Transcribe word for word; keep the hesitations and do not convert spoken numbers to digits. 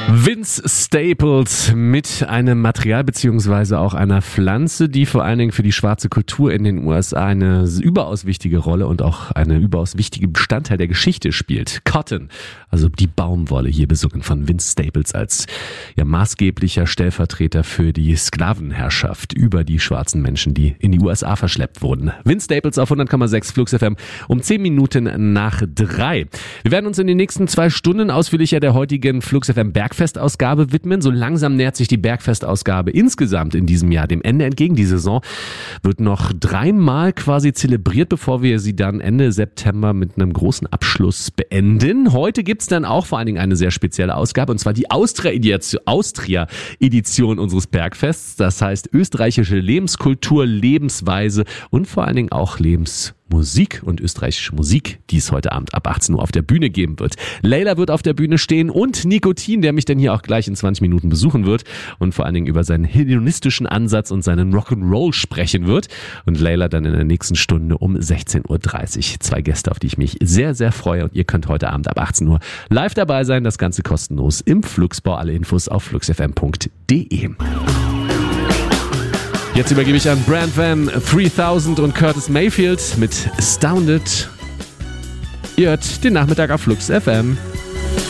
Vince Staples mit einem Material beziehungsweise auch einer Pflanze, die vor allen Dingen für die schwarze Kultur in den U S A eine überaus wichtige Rolle und auch eine überaus wichtige Bestandteil der Geschichte spielt. Cotton, also die Baumwolle, hier besungen von Vince Staples als ja, maßgeblicher Stellvertreter für die Sklavenherrschaft über die schwarzen Menschen, die in die U S A verschleppt wurden. Vince Staples auf hundert Komma sechs Flux F M um zehn Minuten nach drei. Wir werden uns in den nächsten zwei Stunden ausführlicher der heutigen Flux F M Bergfestausgabe widmen. So langsam nähert sich die Bergfestausgabe insgesamt in diesem Jahr dem Ende entgegen. Die Saison wird noch dreimal quasi zelebriert, bevor wir sie dann Ende September mit einem großen Abschluss beenden. Heute gibt's dann auch vor allen Dingen eine sehr spezielle Ausgabe, und zwar die Austria-Edition Austria Edition unseres Bergfests. Das heißt österreichische Lebenskultur, Lebensweise und vor allen Dingen auch Lebensmusik und österreichische Musik, die es heute Abend ab achtzehn Uhr auf der Bühne geben wird. Leila wird auf der Bühne stehen und Nikotin, der mich dann hier auch gleich in zwanzig Minuten besuchen wird und vor allen Dingen über seinen hedonistischen Ansatz und seinen Rock'n'Roll sprechen wird. Und Leila dann in der nächsten Stunde um sechzehn Uhr dreißig. Zwei Gäste, auf die ich mich sehr, sehr freue, und ihr könnt heute Abend ab achtzehn Uhr live dabei sein. Das Ganze kostenlos im Fluxbau. Alle Infos auf fluxfm punkt de. Jetzt übergebe ich an Brandvan dreitausend und Curtis Mayfield mit Astounded. Ihr hört den Nachmittag auf Flux F M.